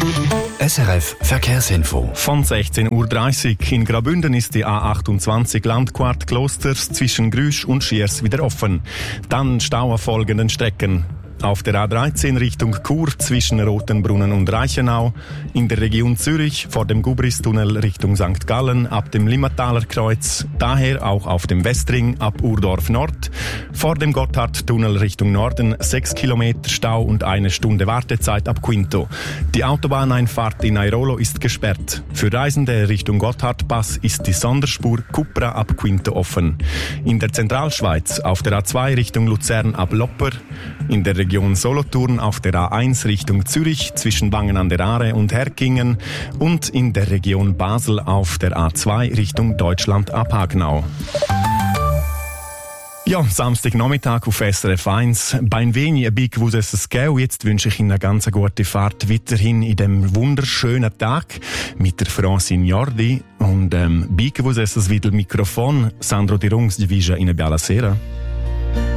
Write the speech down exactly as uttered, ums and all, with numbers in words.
S R F Verkehrsinfo. Von sechzehn Uhr dreißig in Graubünden ist die A achtundzwanzig Landquart Klosters zwischen Grüsch und Schiers wieder offen. Dann Stau auf folgenden Strecken. Auf der A dreizehn Richtung Chur zwischen Rotenbrunnen und Reichenau, in der Region Zürich vor dem Gubristunnel Richtung Sankt Gallen ab dem Limmataler Kreuz, daher auch auf dem Westring ab Urdorf Nord, vor dem Gotthardtunnel Richtung Norden sechs Kilometer Stau und eine Stunde Wartezeit ab Quinto. Die Autobahneinfahrt in Airolo ist gesperrt. Für Reisende Richtung Gotthardpass ist die Sonderspur Cupra ab Quinto offen. In der Zentralschweiz auf der A zwei Richtung Luzern ab Lopper, in der Region Solothurn auf der A eins Richtung Zürich zwischen Wangen an der Aare und Herkingen und in der Region Basel auf der A zwei Richtung Deutschland ab Hagenau. Ja, Samstagnachmittag auf S R F eins. Bei wenig ein Big Wusses Gau. Jetzt wünsche ich Ihnen eine ganz gute Fahrt weiterhin in dem wunderschönen Tag mit der Francine Jordi und ähm, Big Wusses wieder Mikrofon. Sandro Di Rungs, die Vija in Bialasera.